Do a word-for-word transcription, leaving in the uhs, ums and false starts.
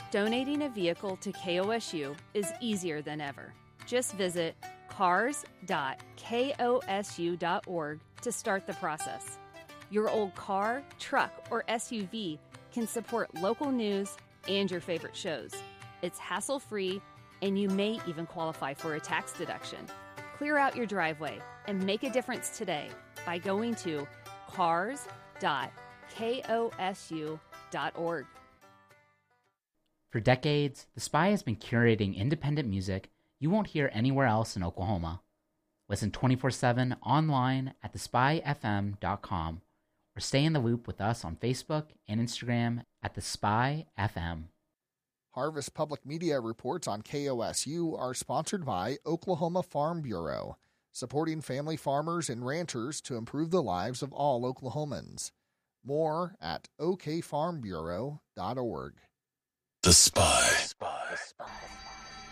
Donating a vehicle to K O S U is easier than ever. Just visit cars dot kosu dot org to start the process. Your old car, truck, or S U V can support local news and your favorite shows. It's hassle-free, and you may even qualify for a tax deduction. Clear out your driveway and make a difference today by going to cars dot kosu dot org. For decades, The Spy has been curating independent music you won't hear anywhere else in Oklahoma. Listen twenty-four seven online at the spy f m dot com or stay in the loop with us on Facebook and Instagram at The Spy F M. Harvest Public Media reports on K O S U are sponsored by Oklahoma Farm Bureau, supporting family farmers and ranchers to improve the lives of all Oklahomans. More at o k farm bureau dot org. The Spy.